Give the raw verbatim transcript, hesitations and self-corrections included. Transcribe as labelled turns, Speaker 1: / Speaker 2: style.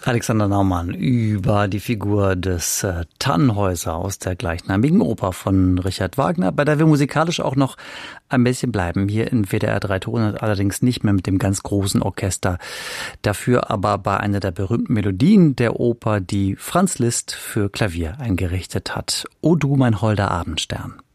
Speaker 1: Alexander Naumann über die Figur des äh, Tannhäuser aus der gleichnamigen Oper von Richard Wagner, bei der wir musikalisch auch noch ein bisschen bleiben. Hier in W D R drei Ton, allerdings nicht mehr mit dem ganz großen Orchester. Dafür aber bei einer der berühmten Melodien der Oper, die Franz Liszt für Klavier eingerichtet hat. O du, mein holder Abendstern.